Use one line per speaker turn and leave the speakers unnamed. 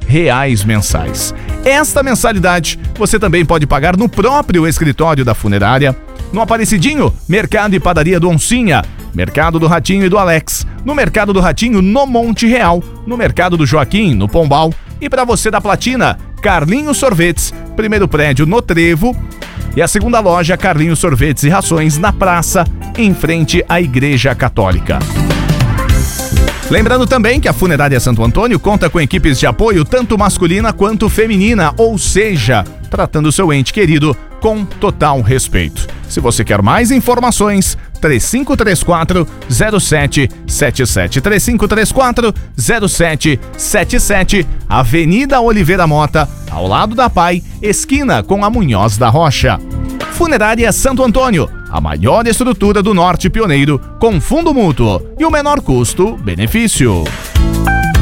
R$ mensais. Esta mensalidade você também pode pagar no próprio escritório da funerária, no Aparecidinho, Mercado e Padaria do Oncinha, Mercado do Ratinho e do Alex, no Mercado do Ratinho no Monte Real, no Mercado do Joaquim, no Pombal, e para você da Platina, Carlinhos Sorvetes, primeiro prédio no Trevo, e a segunda loja Carlinhos Sorvetes e Rações na praça, em frente à Igreja Católica. Lembrando também que a Funerária Santo Antônio conta com equipes de apoio tanto masculina quanto feminina, ou seja, tratando seu ente querido com total respeito. Se você quer mais informações, 3534-0777, 3534-0777, Avenida Oliveira Mota, ao lado da Pai, esquina com a Munhoz da Rocha. Funerária Santo Antônio, a maior estrutura do Norte Pioneiro, com fundo mútuo e o menor custo-benefício.